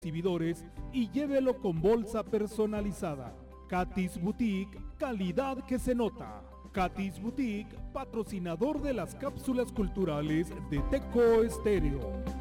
exhibidores y llévelo con bolsa personalizada. Katis Boutique, calidad que se nota. Katis Boutique, patrocinador de las cápsulas culturales de Teco Estéreo.